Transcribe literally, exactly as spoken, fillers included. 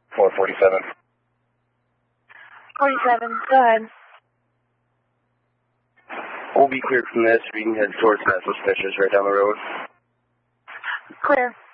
four forty-seven. forty-seven, go ahead. We'll be cleared from this. We can head towards that suspicious right down the road. Clear.